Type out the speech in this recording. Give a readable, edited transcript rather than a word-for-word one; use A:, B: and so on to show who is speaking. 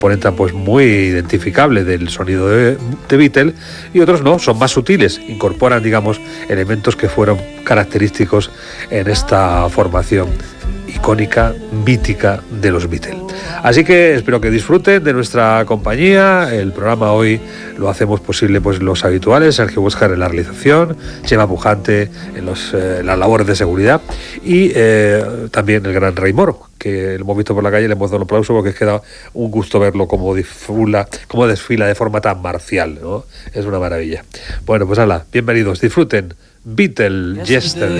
A: componente pues muy identificable del sonido de Beatle, y otros no, son más sutiles, incorporan, digamos, elementos que fueron característicos en esta formación icónica, mítica de los Beatles. Así que espero que disfruten de nuestra compañía. El programa hoy lo hacemos posible pues los habituales: Sergio Huéscar en la realización, Chema Pujante en las labores de seguridad, y también el gran Rey Moro, que lo hemos visto por la calle, le hemos dado un aplauso porque queda un gusto verlo como desfila de forma tan marcial, ¿no? Es una maravilla. Bueno, pues hala, bienvenidos, disfruten Beatle Yesterday.